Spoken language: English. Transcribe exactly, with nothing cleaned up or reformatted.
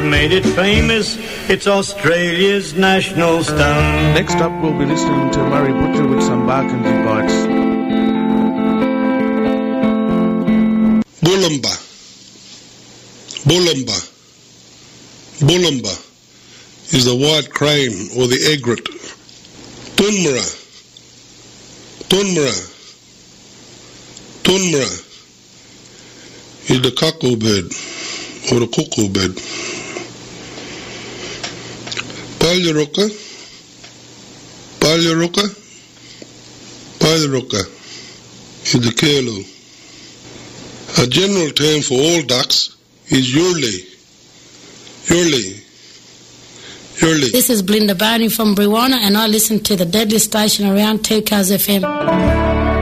made it famous. It's Australia's national stone. Next up, we'll be listening to Murray Butcher with some Barkindji bites. Bulumba. Bulumba. Bulumba is the white crane or the egret. Tunmura. Tunmura. Tunmura is the cuckoo bird or the cuckoo bird. Palyaruka. Palyaruka. Palyaruka is the curlew. A general term for all ducks is yurley. Yurley. Yurley. This is Belinda Boney from Brewana, and I listen to the deadly station around two Cars F M.